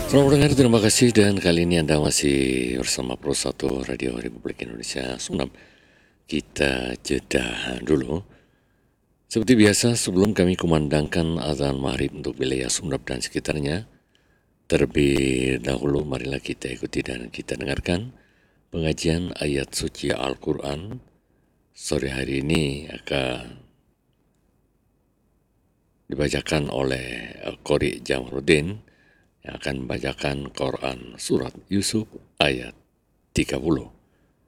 Selamat pendengar, terima kasih dan kali ini Anda masih bersama Pro 1 Radio Republik Indonesia Sumeneb. Kita jeda dulu. Seperti biasa, sebelum kami kumandangkan azan maghrib untuk wilayah Sumeneb dan sekitarnya, terlebih dahulu marilah kita ikuti dan kita dengarkan pengajian ayat suci Al-Quran. Sore hari ini akan dibacakan oleh Qori Jamaluddin yang akan membacakan Quran Surat Yusuf ayat 30.